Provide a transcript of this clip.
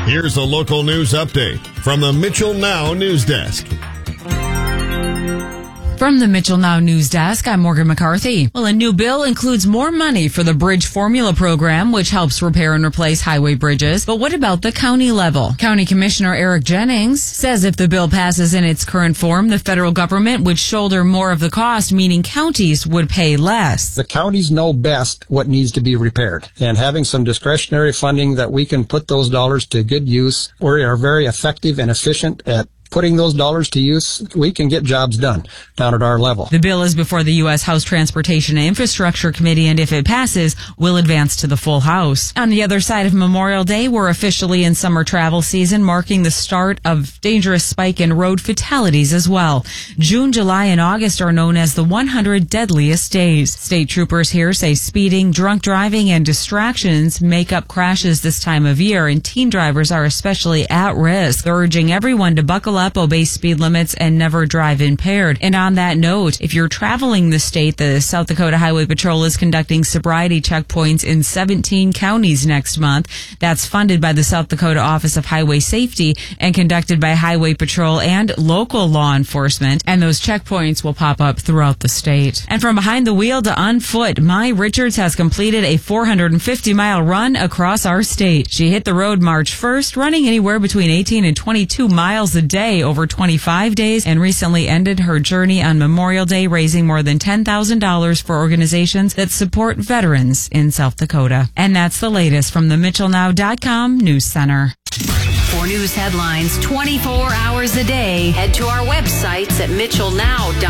Here's a local news update from the Mitchell Now News Desk. From the Mitchell Now News Desk, I'm Morgan McCarthy. Well, a new bill includes more money for the Bridge Formula program, which helps repair and replace highway bridges. But what about the county level? County Commissioner Eric Jennings says if the bill passes in its current form, the federal government would shoulder more of the cost, meaning counties would pay less. The counties know best what needs to be repaired, and having some discretionary funding that we can put those dollars to good use, we are very effective and efficient at putting those dollars to use. We can get jobs done down at our level. The bill is before the U.S. House Transportation and Infrastructure Committee, and if it passes, will advance to the full House. On the other side of Memorial Day, we're officially in summer travel season, marking the start of dangerous spike in road fatalities as well. June, July, and August are known as the 100 deadliest days. State troopers here say speeding, drunk driving, and distractions make up crashes this time of year, and teen drivers are especially at risk. They're urging everyone to buckle up, obey speed limits, and never drive impaired. And on that note, if you're traveling the state, the South Dakota Highway Patrol is conducting sobriety checkpoints in 17 counties next month. That's funded by the South Dakota Office of Highway Safety and conducted by Highway Patrol and local law enforcement. And those checkpoints will pop up throughout the state. And from behind the wheel to on foot, Mai Richards has completed a 450-mile run across our state. She hit the road March 1st, running anywhere between 18 and 22 miles a day over 25 days, and recently ended her journey on Memorial Day, raising more than $10,000 for organizations that support veterans in South Dakota. And that's the latest from the MitchellNow.com News Center. For news headlines 24 hours a day, head to our websites at MitchellNow.com.